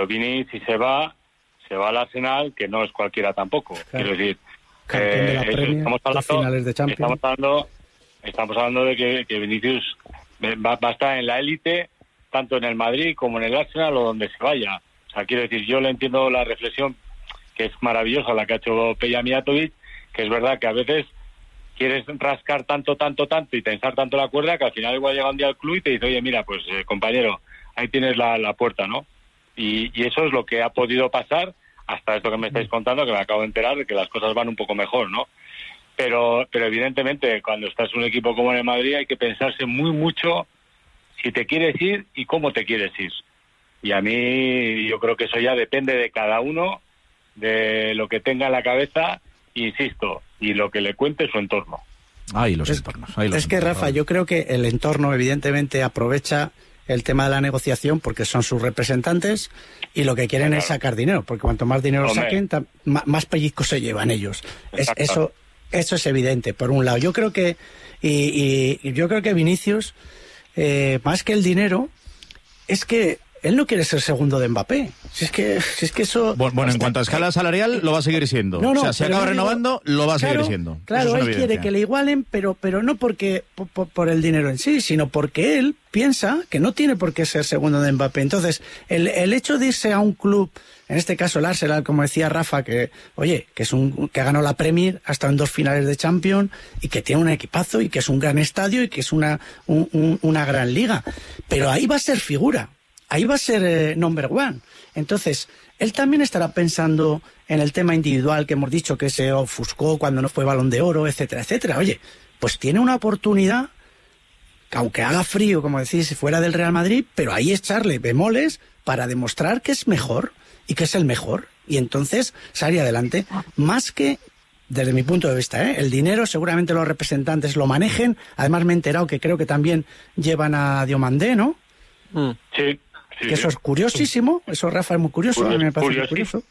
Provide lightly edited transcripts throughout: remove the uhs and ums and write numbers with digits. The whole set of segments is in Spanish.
pero Vini, si se va al Arsenal, que no es cualquiera tampoco. Claro. Quiero decir, campeón de la Premier, dos finales de Champions. Estamos hablando de que Vinicius va a estar en la élite, tanto en el Madrid como en el Arsenal o donde se vaya. O sea, quiero decir, yo le entiendo la reflexión, que es maravillosa la que ha hecho Peja Mijatović, que es verdad que a veces quieres rascar tanto y tensar tanto la cuerda que al final igual llega un día al club y te dice, oye, mira, pues compañero, ahí tienes la puerta, ¿no? Y eso es lo que ha podido pasar hasta esto que me estáis contando, que me acabo de enterar de que las cosas van un poco mejor, ¿no? Pero evidentemente, cuando estás en un equipo como en el Madrid, hay que pensarse mucho si te quieres ir y cómo te quieres ir. Y a mí, yo creo que eso ya depende de cada uno, de lo que tenga en la cabeza, insisto, y lo que le cuente su entorno. Es que, Rafa, yo creo que el entorno, evidentemente, aprovecha el tema de la negociación porque son sus representantes y lo que quieren es sacar dinero, porque cuanto más dinero saquen, más pellizcos se llevan ellos. Eso es evidente, por un lado. Yo creo que yo creo que Vinicius, más que el dinero, es que él no quiere ser segundo de Mbappé. Si es que eso... Bueno, en cuanto a escala salarial, lo va a ser siendo. No, o sea, si acaba renovando, lo va a seguir siendo. Claro, él quiere que le igualen, pero no porque por el dinero en sí, sino porque él piensa que no tiene por qué ser segundo de Mbappé. Entonces, el hecho de irse a un club, en este caso el Arsenal, como decía Rafa, que ha ganado la Premier, ha estado en 2 finales de Champions y que tiene un equipazo y que es un gran estadio y que es una gran liga. Pero ahí va a ser figura. Ahí va a ser number one. Entonces, él también estará pensando en el tema individual que hemos dicho que se ofuscó cuando no fue Balón de Oro, etcétera, etcétera. Oye, pues tiene una oportunidad, aunque haga frío, como decís, fuera del Real Madrid, pero ahí echarle bemoles para demostrar que es mejor y que es el mejor. Y entonces salir adelante. Más que, desde mi punto de vista, el dinero seguramente los representantes lo manejen. Además me he enterado que creo que también llevan a Diomandé, ¿no? Sí. Que eso es curiosísimo, eso, Rafa, es muy curioso, a mí me parece muy curioso.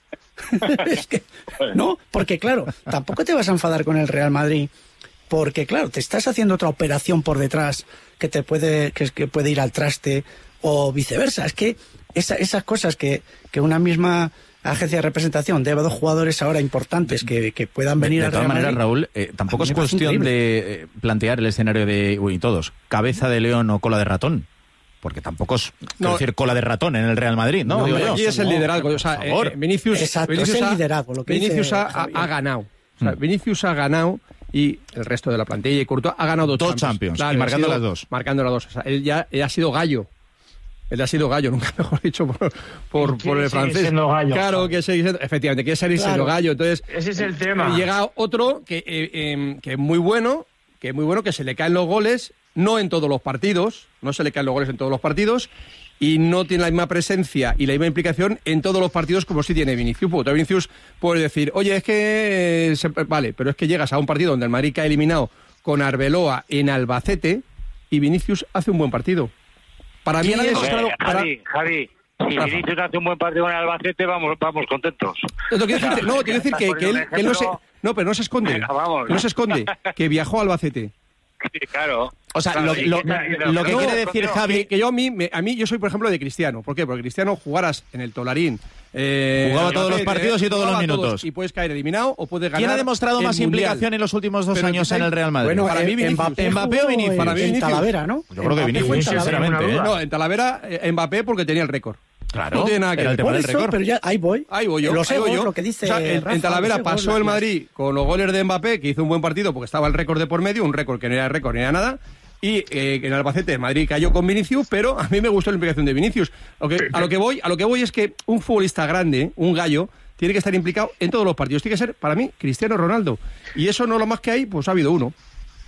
Es que, no, porque claro, tampoco te vas a enfadar con el Real Madrid, porque claro, te estás haciendo otra operación por detrás que puede ir al traste o viceversa. Es que esas cosas que una misma agencia de representación debe a 2 jugadores ahora importantes que puedan venir de todas maneras, Raúl, tampoco es cuestión de plantear el escenario de todos, cabeza de león o cola de ratón. Porque tampoco es decir cola de ratón en el Real Madrid, ¿no? Aquí es el liderazgo. O sea, Vinicius es el liderazgo. Lo que Vinicius ha ganado. O sea, Vinicius ha ganado y el resto de la plantilla y Courtois ha ganado 2 Champions. Claro, y marcando las 2. Marcando las 2. O sea, él ha sido gallo. Él ha sido gallo, nunca mejor dicho por el francés. Gallo, claro, que efectivamente, quiere seguir siendo gallo. Entonces, ese es el tema. Llega otro que es muy bueno, que se le caen los goles. No en todos los partidos, no se le caen los goles en todos los partidos y no tiene la misma presencia y la misma implicación en todos los partidos como sí tiene Vinicius. Porque Vinicius puede decir, oye, es que... Vale, pero es que llegas a un partido donde el Madrid ha eliminado con Arbeloa en Albacete y Vinicius hace un buen partido. Para mí es... Javi, si Vinicius hace un buen partido en Albacete, vamos contentos. Quiero decir que él no se... No, pero no se esconde. No se esconde, que viajó a Albacete. Sí, claro. O sea, lo que quiere decir Javi... Que yo a mí yo soy, por ejemplo, de Cristiano. ¿Por qué? Porque Cristiano jugaras en el Tolarín. Jugaba todos los partidos y todos los minutos. Y puedes caer eliminado o puedes ganar. ¿Quién ha demostrado más implicación en los últimos 2 años en el Real Madrid? Bueno, para mí Mbappé o Vinicius. Para mí en Talavera, ¿no? Yo creo que Vinicius, sinceramente. No, en Talavera Mbappé porque tenía el récord. Claro, no tiene nada que ver. El tema del récord. Pero ya, ahí voy yo. Lo que dice Rafa, en Talavera pasó el Madrid con los goles de Mbappé, que hizo un buen partido porque estaba el récord de por medio, un récord que no era récord ni era nada. Y en Albacete Madrid cayó con Vinicius, pero a mí me gustó la implicación de Vinicius. A lo que voy es que un futbolista grande, un gallo, tiene que estar implicado en todos los partidos. Tiene que ser, para mí, Cristiano Ronaldo. Y eso no lo más que hay, pues ha habido uno.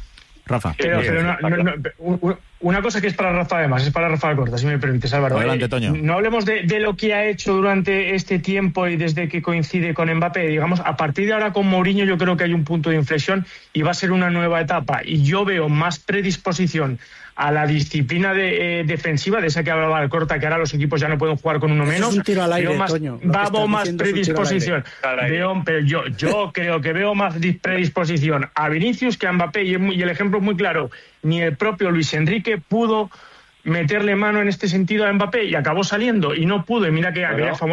Rafa. Pero una cosa que es para Rafa, además, es para Rafa Corta, si me permites, Álvaro. Adelante, Toño. No hablemos de lo que ha hecho durante este tiempo y desde que coincide con Mbappé. Digamos, a partir de ahora con Mourinho yo creo que hay un punto de inflexión y va a ser una nueva etapa. Y yo veo más predisposición a la disciplina defensiva, de esa que hablaba Corta, que ahora los equipos ya no pueden jugar con uno menos. Es un tiro al aire, más, Toño. Vamos más predisposición. Pero yo creo que veo más predisposición a Vinicius que a Mbappé, y el ejemplo es muy claro. Ni el propio Luis Enrique pudo meterle mano en este sentido a Mbappé y acabó saliendo, y no pudo. Y mira que aquella famosa